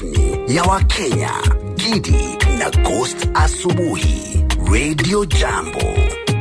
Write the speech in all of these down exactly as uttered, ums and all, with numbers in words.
rasmi ya Wakenya. Gidi na Ghost asubuhi. Radio Jambo.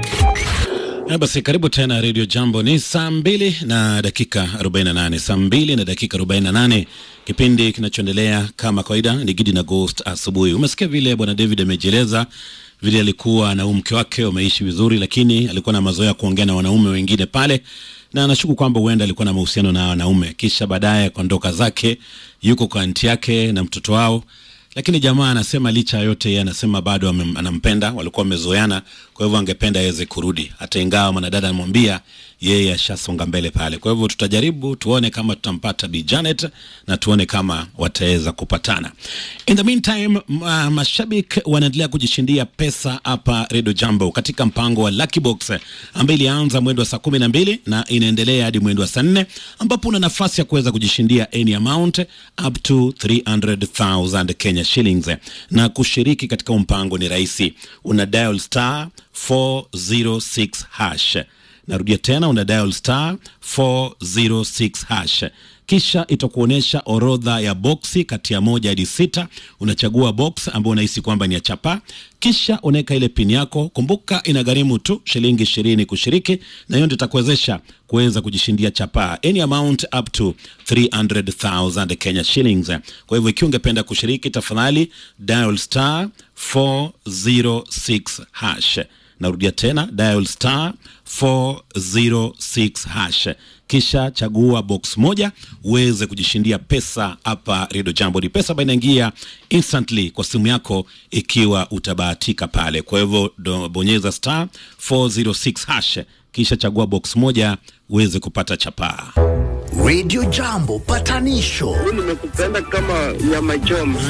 Ya basi karibu tena Radio Jambo. Ni saa mbili na dakika arobaini na nane. Saa mbili na dakika arobaini na nane. Kipindi kinachoendelea kama kawaida ni Gidi na Ghost asubuhi. Umesikia vile bwana David amejeleza vile alikuwa na mke wake wameishi vizuri, lakini alikuwa na mazoea kuongea na wanaume wengine pale, na anashuku kwamba huenda alikuwa na mahusiano na wanaume, kisha baadaye kondoka zake yuko kwa aunti yake na mtoto wao. Lakini jamaa anasema licha yote yeye anasema bado anampenda, walikuwa wamezoeana, kwa hivyo angependa aweze kurudi, hata ingawa mwanadada anamwambia yeye ashasonga mbele pale. Kwa hivyo tutajaribu tuone kama tutampata Bi Janet na tuone kama wataweza kupatana. In the meantime, uh, mashabiki wanaendelea kujishindia pesa hapa Radio Jambo katika mpango wa Lucky Box ambayo ilianza mwendo wa saa kumi na mbili na inaendelea hadi mwendo wa saa nne, ambapo una nafasi ya kuweza kujishindia any amount up to three hundred thousand Kenya shillings. Na kushiriki katika mpango ni rahisi. Una dial star four oh six hash. Narudia tena, una dial star four oh six hash. Kisha itakuonesha orodha ya boxi kati ya moja hadi sita. Unachagua box ambayo unahisi kwamba ni ya chapa. Kisha unaweka ile pin yako. Kumbuka inagharimu tu shilingi ishirini kushiriki, na hiyo ndio itakuwezesha kuweza kujishindia chapa any amount up to three hundred thousand Kenya shillings. Kwa hivyo ikiwa ungependa kushiriki, tafadhali dial star four oh six hash. Narudia tena, dial star four oh six hash. Kisha chagua box moja uweze kujishindia pesa hapa Radio Jambo. Ni pesa ambayo inaingia instantly kwa simu yako ikiwa utabahatika pale. Kwa hivyo bonyeza star four oh six hash, kisha chagua box moja uweze kupata chapa. Radio Jambo patanisho. Nimekupenda kama nyama choma.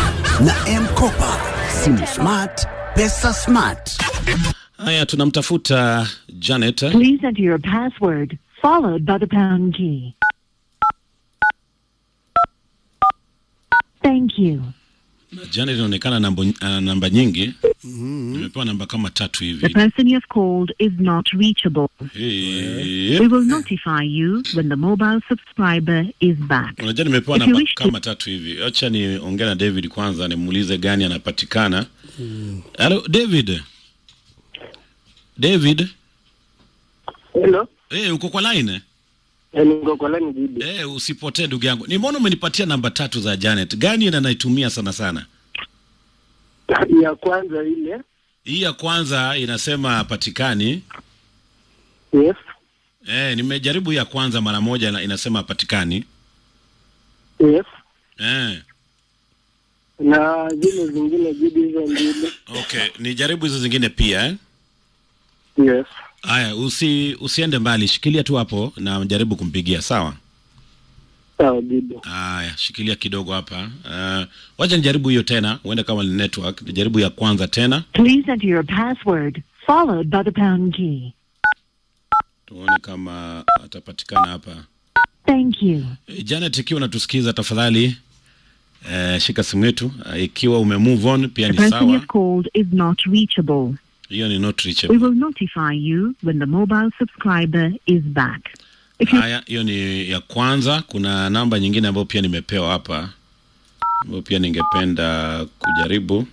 Na M-Kopa, simu smart, pesa smart. Haya, tunamtafuta Janet. Please enter your password followed by the pound key. Thank you. Janet inaonekana namba, uh, namba nyingi. Mm-hmm. Nimepewa namba kama tatu hivi. The person you have called is not reachable. Hey. We will notify you when the mobile subscriber is back. Unajua nimepewa namba kama tatu hivi. Acha niongee na David kwanza nimuulize gani anapatikana. Mm. Hello David. David. Hello. Eh, hey, uko kwa line? Eh, niko kwa line Gidi. Eh, hey, usipotee ndugu yangu. Nimeona umenipatia namba tatu za Janet. Gani na naitumia sana sana? Ya kwanza ile. Hii ya kwanza inasema patikani. Yes. Eh, nimejaribu ya kwanza mara moja na inasema patikani. Yes. Eh. Na zile zingine Gidi hizo mbili. Okay, nijaribu hizo zingine pia eh? Yes. Haya, usi usiende mbali, shikilia tu hapo na jaribu kumpigia, sawa? Sawa Gidi. Haya, shikilia kidogo hapa. Uh, wacha nijaribu hiyo tena, uende kama ni network. Nijaribu ya kwanza tena. Please enter your password followed by the pound key. Tuone kama atapatikana hapa. Thank you. E, Janet, ikiwa unatusikiza tafadhali eh, shika simu yetu. Uh, ikiwa ume move on pia ni sawa. The person you've called is not reachable. Hiyo ni not reachable. We will notify you when the mobile subscriber is back. Haya, hiyo ni ya kwanza. Kuna namba nyingine ambayo pia nimepewa hapa, ambayo pia ningependa kujaribu.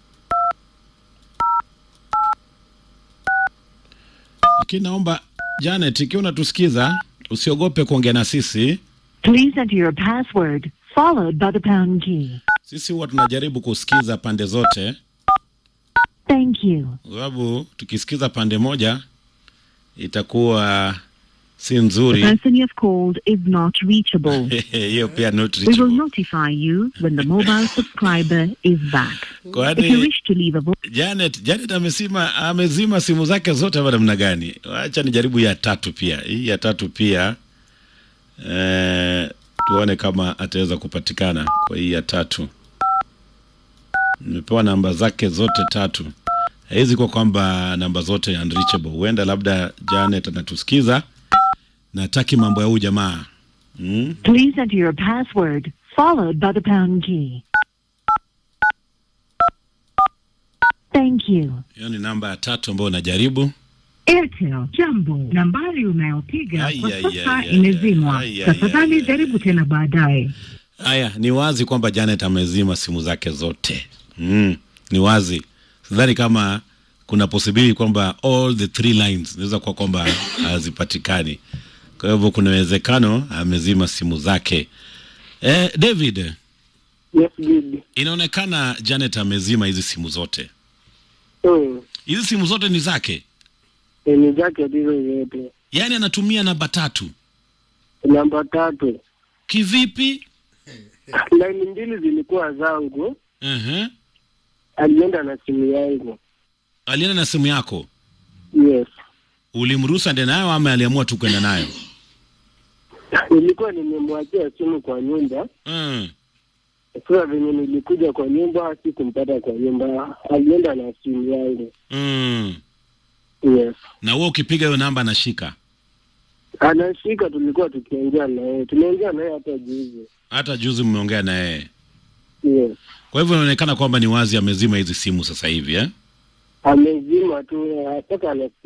Lakini naomba Janet, ikiwa unatusikiza usiogope kuongea na sisi. Please enter your password followed by the pound key. Sisi huwa tunajaribu kusikiza pande zote. Thank you. Sababu tukisikiza pande moja itakuwa si nzuri. The person you have called is not reachable. Hiyo pia not reachable. We will notify you when the mobile subscriber is back. Kwani, if you wish to leave a voice... Janet, Janet amesima, amezima simu zake zote hapa namna gani? Acha nijaribu ya tatu pia. Hii ya tatu pia eh, tuone kama ataweza kupatikana kwa hii ya tatu. Nimepewa namba zake zote tatu. Haizi kwa kwamba namba zote unreachable. Huenda labda Janet anatusikiza na hataki mambo ya huyu jamaa. Hmm? Please enter your password followed by the pound key. Thank you. Hiyo ni namba ya tatu ambayo najaribu. Airtel, jambo. Nambari unayopiga kwa sasa imezimwa. Tafadhali jaribu tena baadaye. Haya, ni wazi kwamba Janet amezima simu zake zote. Mm, ni wazi. Sidhani kama kuna possibility kwamba all the three lines zinaweza kuwa kwamba hazipatikani. Kwa hivyo kuna uwezekano amezima simu zake. Eh, David. Yes, good. Inaonekana Janet amezima hizi simu zote. Mm. Hizi simu zote ni zake? E, ni zake hizo zote. Yaani anatumia namba tatu? Namba tatu. Kivipi? Line mbili zilikuwa zangu. Uh-huh. Alienda na simu yangu. Alienda na simu yako? Yes. Ulimruhusu ende nayo ama aliamua tu kwenda nayo? Nilikuwa nimemwachia simu kwa nyumba. Mm. Sasa venye nilikuja kwa nyumba, sikumpata kwa nyumba. Alienda na simu yangu. Mm. Yes. Na wewe ukipiga hiyo namba anashika? Anashika, tulikuwa tukiongea na yeye. Tumeongea na yeye hata juzi. Hata juzi mmeongea na yeye? Yes. Kwa hivyo inaonekana kwamba ni wazi amezima hizi simu sasa hivi, eh? Amezima tu, hata ana